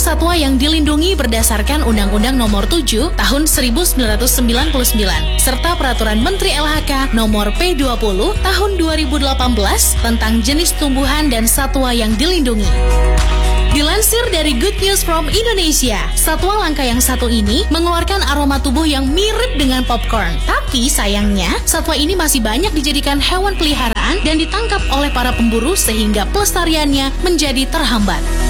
satwa yang dilindungi berdasarkan Undang-Undang Nomor 7 Tahun 1999 serta Peraturan Menteri LHK Nomor P20 Tahun 2018 tentang jenis tumbuhan dan satwa yang dilindungi. Dilansir dari Good News from Indonesia, satwa langka yang satu ini mengeluarkan aroma tubuh yang mirip dengan popcorn. Tapi sayangnya, satwa ini masih banyak dijadikan hewan peliharaan dan ditangkap oleh para pemburu sehingga pelestariannya menjadi terhambat.